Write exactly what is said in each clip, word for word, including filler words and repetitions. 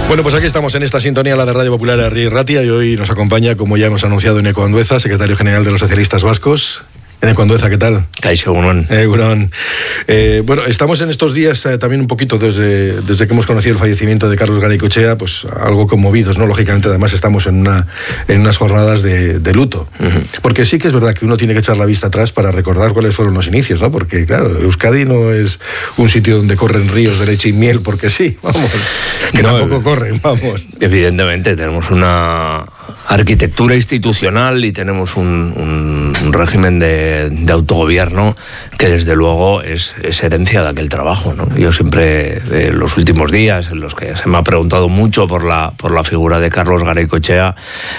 Bueno, pues aquí estamos en esta sintonía, la de Radio Popular Herri Ratia, y hoy nos acompaña, como ya hemos anunciado, Eneko Andueza, secretario general de los socialistas vascos. Eneko Andueza, ¿qué tal? Kaixo, egunon. Egunon. Eh, bueno, estamos en estos días eh, también un poquito desde, desde que hemos conocido el fallecimiento de Carlos Garaikoetxea, pues algo conmovidos, ¿no? Lógicamente, además estamos en, una, en unas jornadas de, de luto. Uh-huh. Porque sí que es verdad que uno tiene que echar la vista atrás para recordar cuáles fueron los inicios, ¿no? Porque, claro, Euskadi no es un sitio donde corren ríos de leche y miel porque sí, vamos, que no, tampoco corren, vamos. Evidentemente, tenemos una arquitectura institucional y tenemos un, un, un régimen de, de autogobierno que desde luego es, es herencia de aquel trabajo, ¿no? Yo siempre, eh, los últimos días en los que se me ha preguntado mucho por la, por la figura de Carlos Garaikoetxea,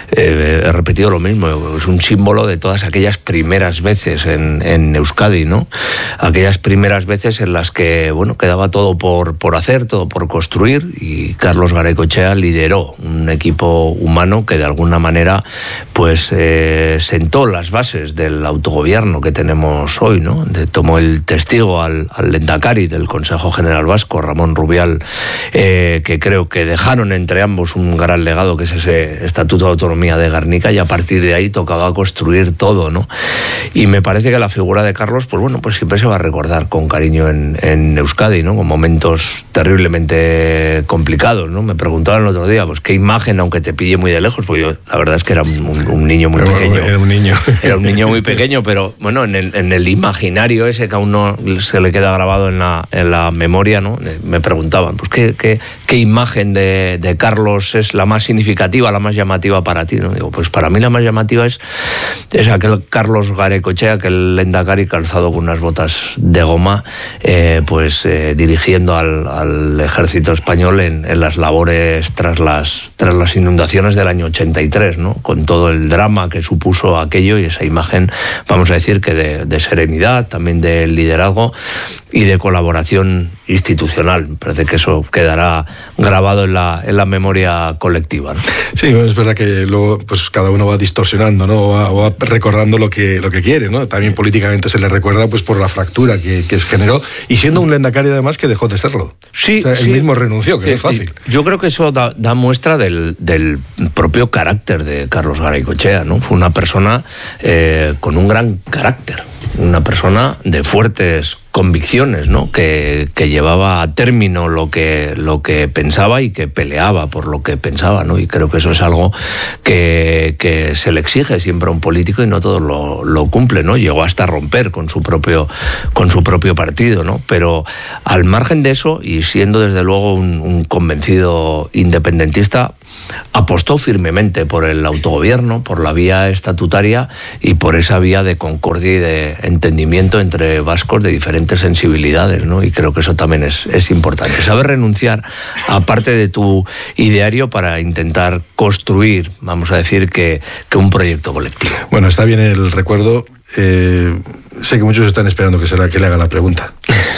eh, he repetido lo mismo, es un símbolo de todas aquellas primeras veces en, en Euskadi, ¿no? Aquellas primeras veces en las que, bueno, quedaba todo por, por hacer, todo por construir, y Carlos Garaikoetxea lideró un equipo humano que de alguna manera pues eh, sentó las bases del autogobierno que tenemos hoy, ¿no? De, tomó el testigo al, al Lehendakari del Consejo General Vasco, Ramón Rubial, eh, que creo que dejaron entre ambos un gran legado, que es ese Estatuto de Autonomía de Gernika, y a partir de ahí tocaba construir todo, ¿no? Y me parece que la figura de Carlos, pues bueno, pues siempre se va a recordar con cariño en, en Euskadi, ¿no? Con momentos terriblemente complicados, ¿no? Me preguntaban el otro día, pues qué imagen, aunque te pille muy de lejos, porque yo la verdad es que era un, un niño muy era, pequeño. Era un niño. Era un niño muy pequeño, pero bueno, en el, en el imaginario ese que a uno se le queda grabado en la, en la memoria, ¿no? Me preguntaban, pues qué, qué, qué imagen de, de Carlos es la más significativa, la más llamativa para ti, ¿no? Digo, pues para mí la más llamativa es, es aquel Carlos Garaikoetxea, aquel Lehendakari calzado con unas botas de goma, eh, pues eh, dirigiendo al, al ejército español en, en las labores tras las, tras las inundaciones del año ochenta y tres, ¿no? Con todo el drama que supuso aquello, y esa imagen, vamos a decir que de, de serenidad, también de liderazgo y de colaboración institucional. Me parece que eso quedará grabado en la, en la memoria colectiva, ¿no? Sí, es verdad que luego pues cada uno va distorsionando, ¿no? O va, o va recordando lo que, lo que quiere, ¿no? También políticamente se le recuerda pues por la fractura que, que generó, y siendo un Lehendakari además que dejó de serlo. Sí, o sea, sí. Él mismo renunció, que sí, no es fácil. Yo creo que eso da, da muestra del, del propio carácter de Carlos Garaikoetxea, ¿no? Fue una persona eh, con un gran carácter, una persona de fuertes convicciones, ¿no? Que, que llevaba a término lo que, lo que pensaba y que peleaba por lo que pensaba, ¿no? Y creo que eso es algo que, que se le exige siempre a un político, y no todos lo, lo cumplen, ¿no? Llegó hasta romper con su propio, con su propio partido, ¿no? Pero al margen de eso, y siendo desde luego un, un convencido independentista, apostó firmemente por el autogobierno, por la vía estatutaria y por esa vía de concordia y de entendimiento entre vascos de diferentes sensibilidades, ¿no? Y creo que eso también es, es importante. Saber renunciar a parte de tu ideario para intentar construir, vamos a decir, que, que un proyecto colectivo. Bueno, está bien el recuerdo. Eh, sé que muchos están esperando que será que le haga la pregunta.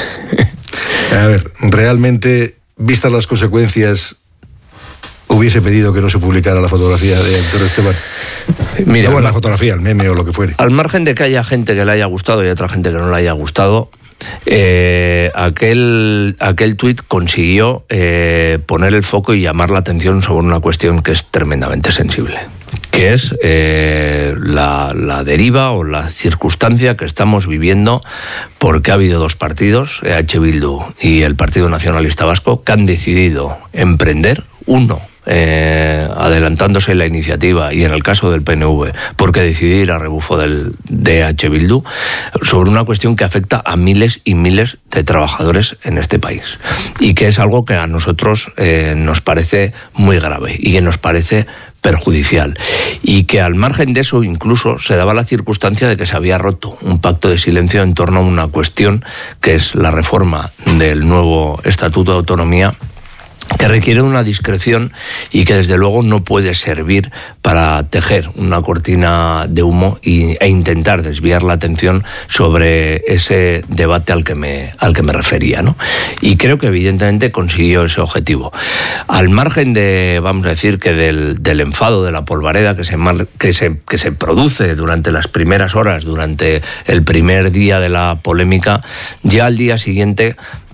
A ver, realmente, vistas las consecuencias, hubiese pedido que no se publicara la fotografía de Héctor Esteban. Mira, no, bueno, la fotografía, el meme o lo que fuere. Al margen de que haya gente que le haya gustado y otra gente que no le haya gustado, eh, aquel, aquel tuit consiguió eh, poner el foco y llamar la atención sobre una cuestión que es tremendamente sensible, que es eh, la, la deriva o la circunstancia que estamos viviendo, porque ha habido dos partidos, E H Bildu y el Partido Nacionalista Vasco, que han decidido emprender, uno Eh, adelantándose la iniciativa, y en el caso del P N V, porque decidir a rebufo del, de E H Bildu, sobre una cuestión que afecta a miles y miles de trabajadores en este país, y que es algo que a nosotros eh, nos parece muy grave y que nos parece perjudicial, y que al margen de eso incluso se daba la circunstancia de que se había roto un pacto de silencio en torno a una cuestión que es la reforma del nuevo Estatuto de Autonomía, que requiere una discreción y que desde luego no puede servir para tejer una cortina de humo y, e intentar desviar la atención sobre ese debate al que me, al que me refería, ¿no? Y creo que evidentemente consiguió ese objetivo. Al margen de, vamos a decir, que del, del enfado, de la polvareda que se, que, se, que se produce durante las primeras horas, durante el primer día de la polémica, ya al día siguiente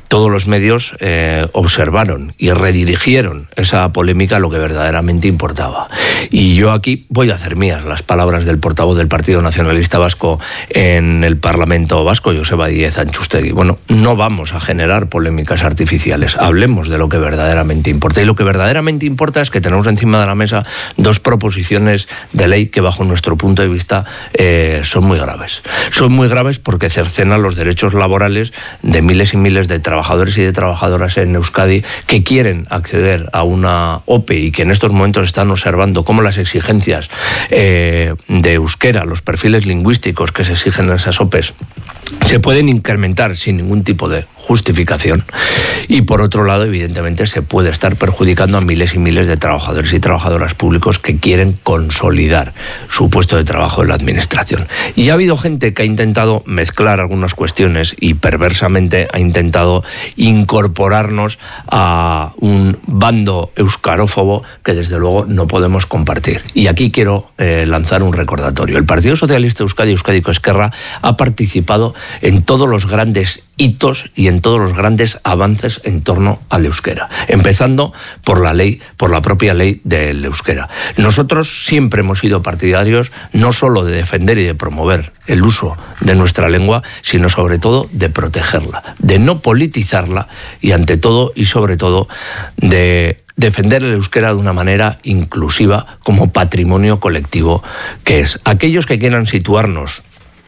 todos los medios eh, observaron y redirigieron esa polémica a lo que verdaderamente importaba. Y yo aquí voy a hacer mías las palabras del portavoz del Partido Nacionalista Vasco en el Parlamento Vasco, Joseba Díez Antxustegui. Bueno, no vamos a generar polémicas artificiales, hablemos de lo que verdaderamente importa. Y lo que verdaderamente importa es que tenemos encima de la mesa dos proposiciones de ley que bajo nuestro punto de vista eh, son muy graves. Son muy graves porque cercenan los derechos laborales de miles y miles de trabajadores y de trabajadoras en Euskadi que quieren acceder a una O P E y que en estos momentos están observando cómo las exigencias eh, de euskera, los perfiles lingüísticos que se exigen en esas O P Es, se pueden incrementar sin ningún tipo de justificación. Y por otro lado, evidentemente, se puede estar perjudicando a miles y miles de trabajadores y trabajadoras públicos que quieren consolidar su puesto de trabajo en la administración. Y ha habido gente que ha intentado mezclar algunas cuestiones y perversamente ha intentado incorporarnos a un bando euskarófobo que desde luego no podemos compartir. Y aquí quiero eh, lanzar un recordatorio. El Partido Socialista Euskadi, Euskadiko Ezkerra, ha participado en todos los grandes hitos y en todos los grandes avances en torno al euskera, empezando por la ley, por la propia ley del euskera. Nosotros siempre hemos sido partidarios no solo de defender y de promover el uso de nuestra lengua, sino sobre todo de protegerla, de no politizarla y ante todo y sobre todo de defender el euskera de una manera inclusiva como patrimonio colectivo que es. Aquellos que quieran situarnos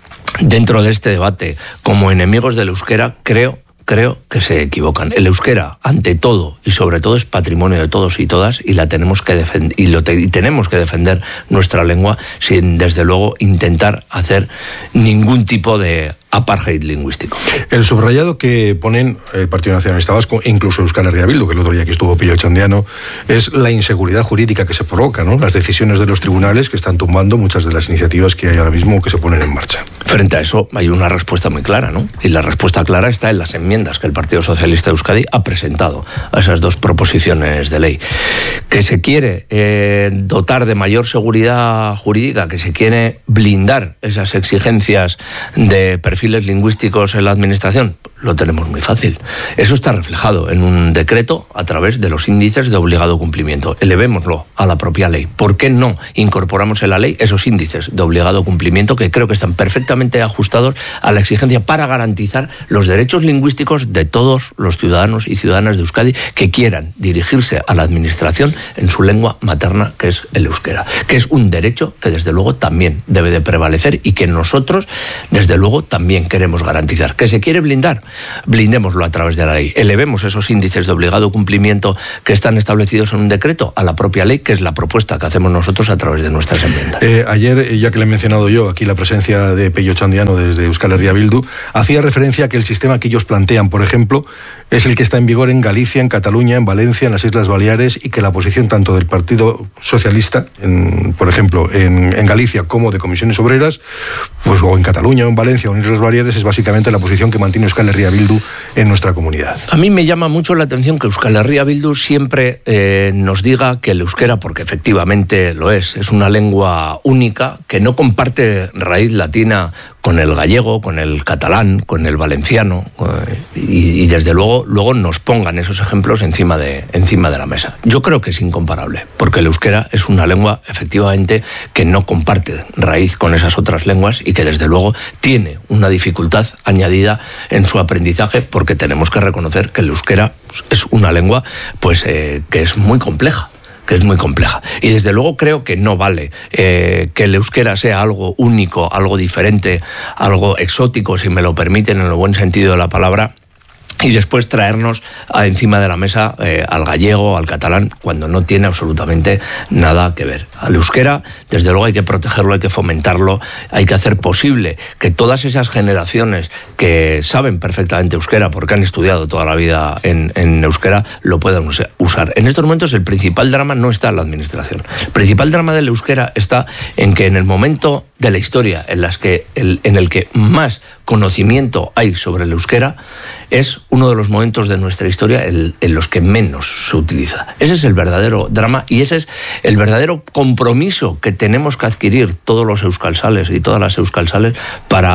dentro de este debate como enemigos del euskera, creo, creo que se equivocan. El euskera, ante todo y sobre todo, es patrimonio de todos y todas y la tenemos que defender y, lo te y tenemos que defender nuestra lengua sin, desde luego, intentar hacer ningún tipo de apartheid lingüístico. El subrayado que ponen el Partido Nacionalista Vasco, incluso Euskal Herria Bildu, que el otro día que estuvo Pillo Txandiano, es la inseguridad jurídica que se provoca, ¿no? Las decisiones de los tribunales que están tumbando muchas de las iniciativas que hay ahora mismo que se ponen en marcha. Frente a eso hay una respuesta muy clara, ¿no? Y la respuesta clara está en las enmiendas que el Partido Socialista de Euskadi ha presentado a esas dos proposiciones de ley. Que se quiere eh, dotar de mayor seguridad jurídica, que se quiere blindar esas exigencias de perfiles lingüísticos en la administración, lo tenemos muy fácil. Eso está reflejado en un decreto a través de los índices de obligado cumplimiento. Elevémoslo a la propia ley. ¿Por qué no incorporamos en la ley esos índices de obligado cumplimiento que creo que están perfectamente ajustados a la exigencia para garantizar los derechos lingüísticos de todos los ciudadanos y ciudadanas de Euskadi que quieran dirigirse a la administración en su lengua materna, que es el euskera? Que es un derecho que desde luego también debe de prevalecer y que nosotros desde luego también queremos garantizar. ¿Que se quiere blindar? Blindémoslo a través de la ley. Elevemos esos índices de obligado cumplimiento que están establecidos en un decreto a la propia ley, que es la propuesta que hacemos nosotros a través de nuestras enmiendas. Eh, ayer, ya que le he mencionado yo aquí la presencia de Pillo Txandiano desde Euskal Herria Bildu, hacía referencia a que el sistema que ellos plantean, por ejemplo, es el que está en vigor en Galicia, en Cataluña, en Valencia, en las Islas Baleares, y que la posición tanto del Partido Socialista, en, por ejemplo, en, en Galicia, como de Comisiones Obreras, pues o en Cataluña, o en Valencia, o en Islas Baleares, es básicamente la posición que mantiene Euskal Herria Bildu en nuestra comunidad. A mí me llama mucho la atención que Euskal Herria Bildu siempre eh, nos diga que el euskera, porque efectivamente lo es, es una lengua única, que no comparte raíz latina con el gallego, con el catalán, con el valenciano, y, y desde luego luego nos pongan esos ejemplos encima de, encima de la mesa. Yo creo que es incomparable, porque el euskera es una lengua efectivamente que no comparte raíz con esas otras lenguas y que desde luego tiene una dificultad añadida en su aprendizaje, porque tenemos que reconocer que el euskera es una lengua pues eh, que es muy compleja. que es muy compleja. Y desde luego creo que no vale eh, que el euskera sea algo único, algo diferente, algo exótico, si me lo permiten, en el buen sentido de la palabra, y después traernos a encima de la mesa eh, al gallego, al catalán, cuando no tiene absolutamente nada que ver. Al euskera, desde luego, hay que protegerlo, hay que fomentarlo, hay que hacer posible que todas esas generaciones que saben perfectamente euskera, porque han estudiado toda la vida en, en euskera, lo puedan usar. En estos momentos el principal drama no está en la administración. El principal drama del euskera está en que en el momento de la historia en, las que el, en el que más conocimiento hay sobre el euskera, es uno de los momentos de nuestra historia en, en los que menos se utiliza. Ese es el verdadero drama y ese es el verdadero compromiso que tenemos que adquirir todos los euskalsales y todas las euskalsales para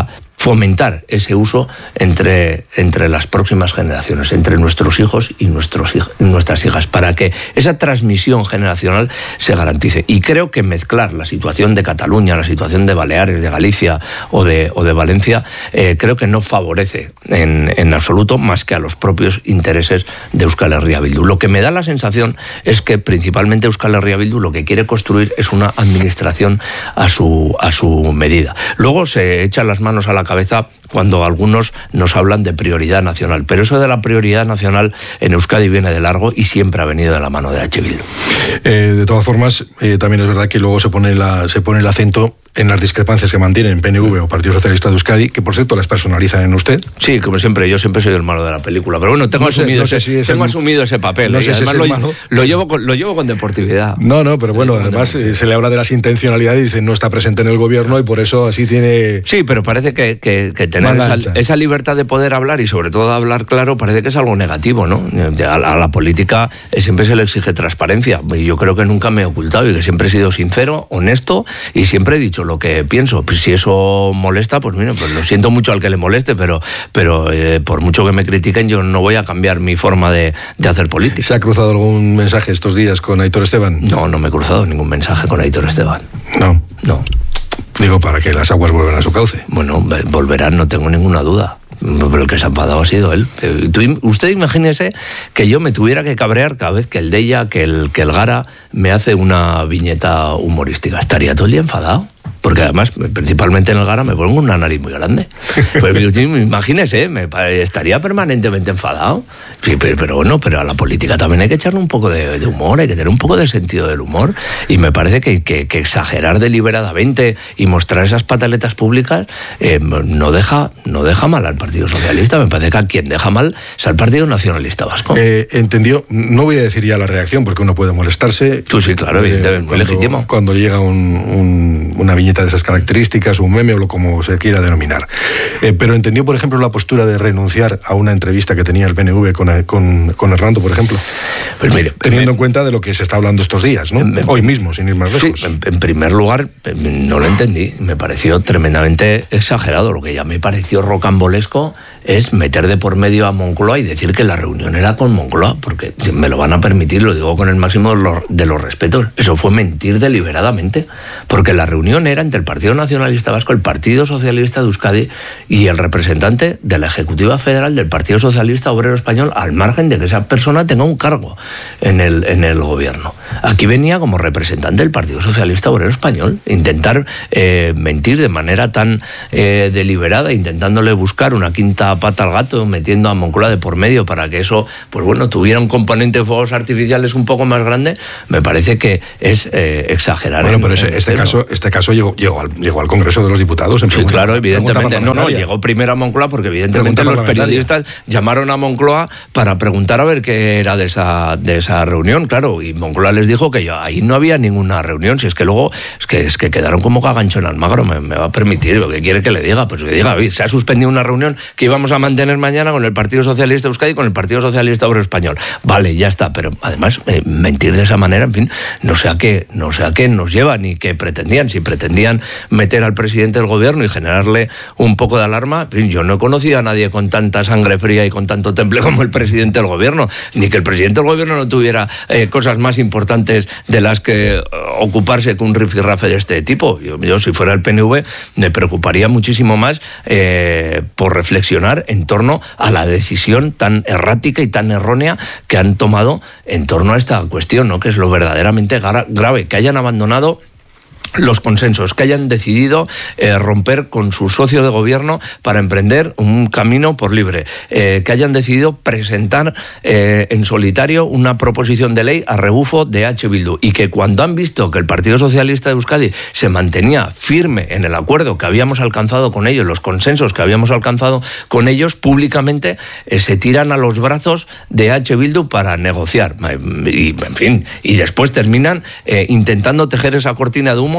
fomentar ese uso entre, entre las próximas generaciones, entre nuestros hijos y nuestros, nuestras hijas, para que esa transmisión generacional se garantice. Y creo que mezclar la situación de Cataluña, la situación de Baleares, de Galicia o de, o de Valencia, eh, creo que no favorece en, en absoluto más que a los propios intereses de Euskal Herria Bildu. Lo que me da la sensación es que principalmente Euskal Herria Bildu lo que quiere construir es una administración a su, a su medida. Luego se echan las manos a la cabeza cuando algunos nos hablan de prioridad nacional, pero eso de la prioridad nacional en Euskadi viene de largo y siempre ha venido de la mano de H. Bildu. Eh, de todas formas, eh, también es verdad que luego se pone, la, se pone el acento en las discrepancias que mantienen P N V o Partido Socialista de Euskadi, que por cierto las personalizan en usted. Sí, como siempre, yo siempre soy el malo de la película, pero bueno, tengo, no sé, asumido, no sé ese, si tengo el, asumido ese papel, no ¿eh? sé y además si es lo, lo, llevo con, lo llevo con deportividad. No, no, pero bueno, además eh, se le habla de las intencionalidades y dice no está presente en el gobierno y por eso así tiene... Sí, pero parece que, que, que tener esa, esa libertad de poder hablar y sobre todo hablar claro parece que es algo negativo, ¿no? A la, a la política siempre se le exige transparencia y yo creo que nunca me he ocultado y que siempre he sido sincero, honesto y siempre he dicho lo que pienso. Pues si eso molesta, pues mira, pues lo siento mucho al que le moleste, pero, pero eh, por mucho que me critiquen, yo no voy a cambiar mi forma de, de hacer política. ¿Se ha cruzado algún mensaje estos días con Aitor Esteban? No, no me he cruzado ningún mensaje con Aitor Esteban. No. No. Digo, para que las aguas vuelvan a su cauce. Bueno, volverán, no tengo ninguna duda. Pero el que se ha enfadado ha sido él. Usted imagínese que yo me tuviera que cabrear cada vez que el Deia, que el, que el Gara me hace una viñeta humorística. Estaría todo el día enfadado. Porque además, principalmente en el Gara, me pongo una nariz muy grande. Pues imagínese, me estaría permanentemente enfadado. Sí, pero, pero bueno, pero a la política también hay que echarle un poco de, de humor, hay que tener un poco de sentido del humor. Y me parece que, que, que exagerar deliberadamente y mostrar esas pataletas públicas eh, no, deja, no deja mal al Partido Socialista. Me parece que a quien deja mal es al Partido Nacionalista Vasco. Eh, entendió, no voy a decir ya la reacción, porque uno puede molestarse. Sí, sí, claro, evidentemente, eh, muy cuando, legítimo. Cuando llega un, un, una viñeta de esas características, un meme o lo como se quiera denominar. Eh, pero entendió, por ejemplo, la postura de renunciar a una entrevista que tenía el P N V con, con, con Hernando, por ejemplo. Pues mire, teniendo me, en cuenta de lo que se está hablando estos días, ¿no? Me, Hoy mismo, sin ir más lejos. Sí, en, en primer lugar, no lo entendí. Me pareció tremendamente exagerado. Lo que ya me pareció rocambolesco es meter de por medio a Moncloa y decir que la reunión era con Moncloa, porque me lo van a permitir, lo digo con el máximo de los, de los respetos. Eso fue mentir deliberadamente, porque la reunión era entre el Partido Nacionalista Vasco, el Partido Socialista de Euskadi y el representante de la Ejecutiva Federal del Partido Socialista Obrero Español, al margen de que esa persona tenga un cargo en el, en el gobierno. Aquí venía como representante del Partido Socialista Obrero Español, intentar eh, mentir de manera tan eh, deliberada, intentándole buscar una quinta pata al gato, metiendo a Moncloa de por medio para que eso, pues bueno, tuviera un componente de fuegos artificiales un poco más grande, me parece que es eh, exagerar. Bueno, en, pero ese, este, caso, este caso llegó, llegó, al, llegó al Congreso de los Diputados. En sí, claro, evidentemente. No, no, llegó primero a Moncloa porque evidentemente los periodistas llamaron a Moncloa para preguntar a ver qué era de esa, de esa reunión, claro, y Moncloa les dijo que yo, ahí no había ninguna reunión, si es que luego, es que, es que quedaron como cagancho en Almagro, me, me va a permitir, lo que quiere que le diga, pues que diga, se ha suspendido una reunión que íbamos a mantener mañana con el Partido Socialista de Euskadi y con el Partido Socialista Obrero Español. Vale, ya está, pero además eh, mentir de esa manera, en fin, no sé a qué, no sé a qué nos lleva ni qué pretendían, si pretendían meter al presidente del gobierno y generarle un poco de alarma, en fin, yo no he conocido a nadie con tanta sangre fría y con tanto temple como el presidente del gobierno, ni que el presidente del gobierno no tuviera eh, cosas más importantes de las que eh, ocuparse con un rifirrafe de este tipo. Yo, yo si fuera el P N V me preocuparía muchísimo más eh, por reflexionar en torno a la decisión tan errática y tan errónea que han tomado en torno a esta cuestión, ¿no? Que es lo verdaderamente gra- grave, que hayan abandonado los consensos, que hayan decidido eh, romper con su socio de gobierno para emprender un camino por libre, eh, que hayan decidido presentar eh, en solitario una proposición de ley a rebufo de H. Bildu y que cuando han visto que el Partido Socialista de Euskadi se mantenía firme en el acuerdo que habíamos alcanzado con ellos, los consensos que habíamos alcanzado con ellos, públicamente eh, se tiran a los brazos de H. Bildu para negociar y, en fin, y después terminan eh, intentando tejer esa cortina de humo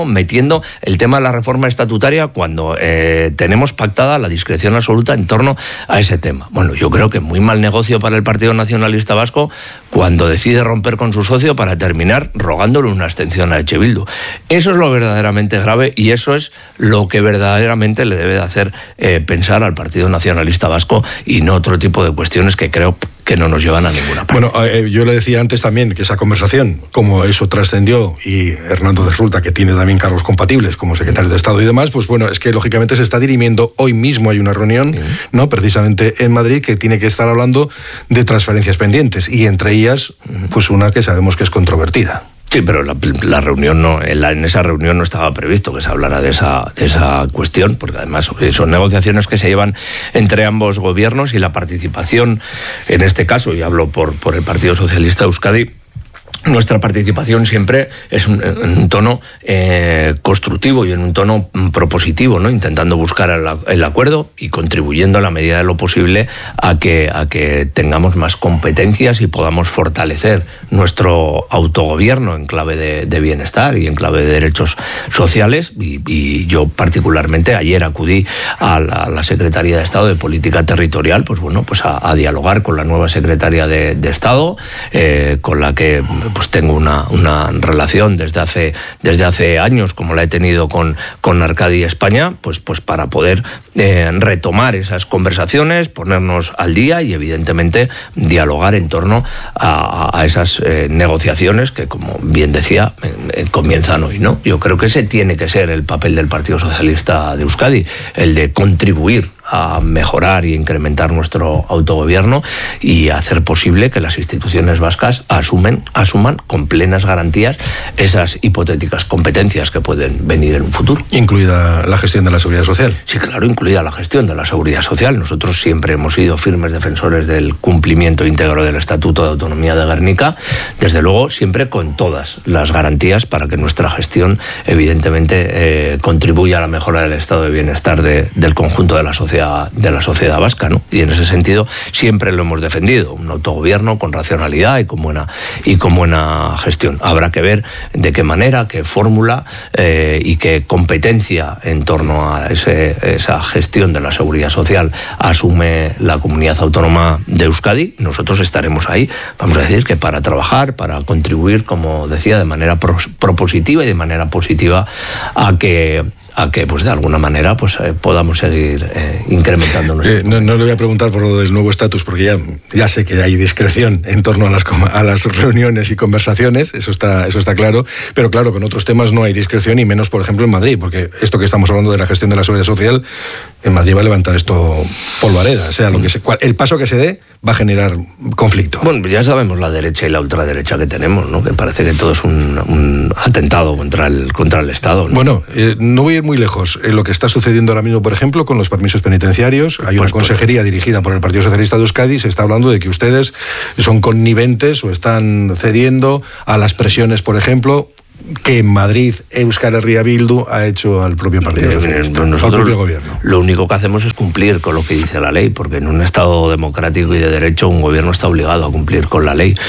gobierno metiendo el tema de la reforma estatutaria cuando eh, tenemos pactada la discreción absoluta en torno a ese tema. Bueno, yo creo que muy mal negocio para el Partido Nacionalista Vasco cuando decide romper con su socio para terminar rogándole una abstención a Eche Bildu. Eso es lo verdaderamente grave y eso es lo que verdaderamente le debe de hacer eh, pensar al Partido Nacionalista Vasco y no otro tipo de cuestiones que creo que no nos llevan a ninguna parte. Bueno, eh, yo le decía antes también que esa conversación, como eso trascendió y Hernando resulta que tiene también cargos compatibles como secretario de Estado y demás, pues bueno, es que lógicamente se está dirimiendo, hoy mismo hay una reunión, sí. ¿no? Precisamente en Madrid, que tiene que estar hablando de transferencias pendientes y entre ellas, pues una que sabemos que es controvertida. Sí, pero la, la reunión no, en, la, en esa reunión no estaba previsto que se hablara de esa, de esa cuestión, porque además son negociaciones que se llevan entre ambos gobiernos y la participación, en este caso, y hablo por, por el Partido Socialista de Euskadi, nuestra participación siempre es un, en un tono eh, constructivo y en un tono propositivo, ¿no? Intentando buscar el, el acuerdo y contribuyendo a la medida de lo posible a que, a que tengamos más competencias y podamos fortalecer nuestro autogobierno en clave de, de bienestar y en clave de derechos sociales. Y, y yo particularmente ayer acudí a la, a la Secretaría de Estado de Política Territorial, pues bueno, pues a, a dialogar con la nueva Secretaria de, de Estado, eh, con la que pues tengo una, una relación desde hace, desde hace años, como la he tenido con, con Arcadi España, pues, pues para poder eh, retomar esas conversaciones, ponernos al día y evidentemente dialogar en torno a, a esas eh, negociaciones que, como bien decía, eh, comienzan hoy, ¿no? Yo creo que ese tiene que ser el papel del Partido Socialista de Euskadi, el de contribuir a mejorar y incrementar nuestro autogobierno y hacer posible que las instituciones vascas asumen, asuman con plenas garantías esas hipotéticas competencias que pueden venir en un futuro. Incluida la gestión de la seguridad social. Sí, claro, incluida la gestión de la seguridad social. Nosotros siempre hemos sido firmes defensores del cumplimiento íntegro del Estatuto de Autonomía de Gernika, desde luego siempre con todas las garantías para que nuestra gestión evidentemente eh, contribuya a la mejora del estado de bienestar de, del conjunto de la sociedad de la sociedad vasca, ¿no? Y en ese sentido siempre lo hemos defendido, un autogobierno con racionalidad y con buena y con buena gestión. Habrá que ver de qué manera, qué fórmula eh, y qué competencia en torno a ese, esa gestión de la seguridad social asume la comunidad autónoma de Euskadi. Nosotros estaremos ahí, vamos a decir que para trabajar, para contribuir, como decía, de manera pros, propositiva y de manera positiva a que a que pues de alguna manera pues eh, podamos seguir eh, incrementando nuestro... Eh, no, no le voy a preguntar por lo del nuevo estatus porque ya, ya sé que hay discreción en torno a las, a las reuniones y conversaciones, eso está, eso está claro, pero claro, con otros temas no hay discreción y menos, por ejemplo, en Madrid, porque esto que estamos hablando de la gestión de la seguridad social, en Madrid va a levantar esto polvareda, o sea, lo que se, el paso que se dé va a generar conflicto. Bueno, ya sabemos la derecha y la ultraderecha que tenemos, ¿no? Que parece que todo es un, un atentado contra el, contra el Estado, ¿no? Bueno, eh, no voy a ir muy lejos. Eh, lo que está sucediendo ahora mismo, por ejemplo, con los permisos penitenciarios, hay pues, una consejería pues, dirigida por el Partido Socialista de Euskadi, se está hablando de que ustedes son conniventes o están cediendo a las presiones, por ejemplo, que en Madrid Euskal Herria Bildu ha hecho al propio Partido Socialista, al propio gobierno. Lo único que hacemos es cumplir con lo que dice la ley, porque en un Estado democrático y de derecho un gobierno está obligado a cumplir con la ley.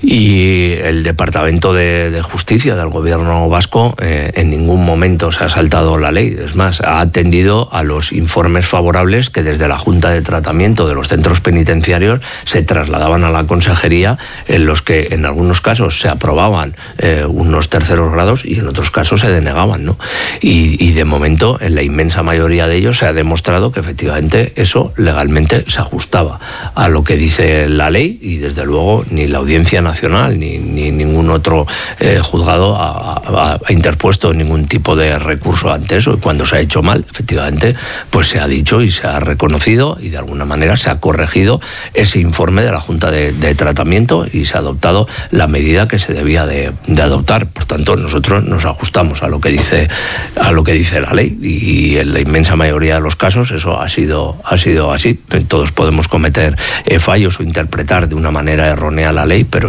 Y el Departamento de, de Justicia del gobierno vasco eh, en ningún momento se ha saltado la ley. Es más, ha atendido a los informes favorables que desde la Junta de Tratamiento de los centros penitenciarios se trasladaban a la consejería, en los que en algunos casos se aprobaban eh, unos terceros grados y en otros casos se denegaban, ¿no? Y, y de momento, en la inmensa mayoría de ellos, se ha demostrado que efectivamente eso legalmente se ajustaba a lo que dice la ley y desde luego ni la Audiencia Nacional ni, ni ningún otro eh, juzgado ha, ha, ha interpuesto ningún tipo de recurso ante eso. Y cuando se ha hecho mal, efectivamente, pues se ha dicho y se ha reconocido y de alguna manera se ha corregido ese informe de la Junta de, de Tratamiento y se ha adoptado la medida que se debía de, de adoptar. Por tanto, nosotros nos ajustamos a lo que dice a lo que dice la ley y en la inmensa mayoría de los casos eso ha sido ha sido así. Todos podemos cometer eh, fallos o interpretar de una manera errónea la ley, pero yo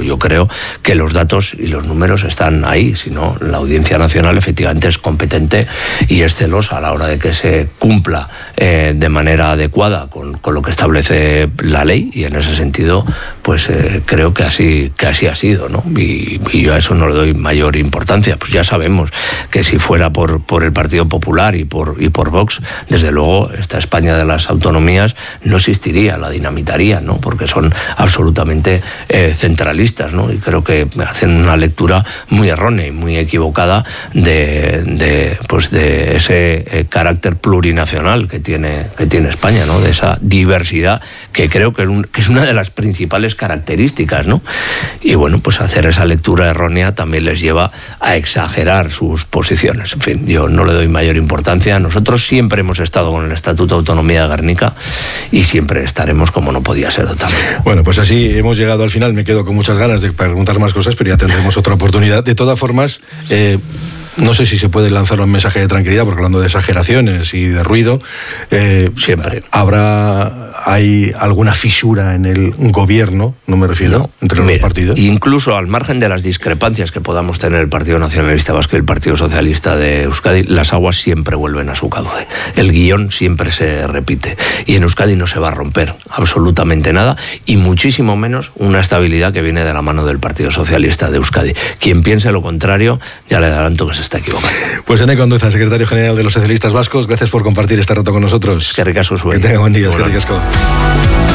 yo creo que los datos y los números están ahí, si no, la Audiencia Nacional efectivamente es competente y es celosa a la hora de que se cumpla eh, de manera adecuada con, con lo que establece la ley, y en ese sentido pues eh, creo que así, que así ha sido, ¿no? Y, y yo a eso no le doy mayor importancia. Pues ya sabemos que si fuera por, por el Partido Popular y por, y por Vox, desde luego esta España de las autonomías no existiría, la dinamitaría, ¿no? Porque son absolutamente eh, centralistas, ¿no? Y creo que hacen una lectura muy errónea y muy equivocada de, de, pues de ese eh, carácter plurinacional que tiene, que tiene España, ¿no? De esa diversidad que creo que, un, que es una de las principales características, ¿no? Y bueno, pues hacer esa lectura errónea también les lleva a exagerar sus posiciones. En fin, yo no le doy mayor importancia. Nosotros siempre hemos estado con el Estatuto de Autonomía de Gernika y siempre estaremos como no podía ser de otra manera. Bueno, pues así hemos llegado al final. Me quedo con muchas ganas de preguntar más cosas, pero ya tendremos otra oportunidad. De todas formas, eh, no sé si se puede lanzar un mensaje de tranquilidad, porque hablando de exageraciones y de ruido, eh, siempre habrá hay alguna fisura en el gobierno, no me refiero, no, entre mira, los partidos. Incluso al margen de las discrepancias que podamos tener el Partido Nacionalista Vasco y el Partido Socialista de Euskadi, las aguas siempre vuelven a su cauce. El guión siempre se repite y en Euskadi no se va a romper absolutamente nada, y muchísimo menos una estabilidad que viene de la mano del Partido Socialista de Euskadi. Quien piense lo contrario, ya le adelanto que se está equivocando. Pues Eneko Andueza, secretario general de los socialistas vascos, gracias por compartir este rato con nosotros. Que ricasco sueño. Que tenga buen día. Que ricasco.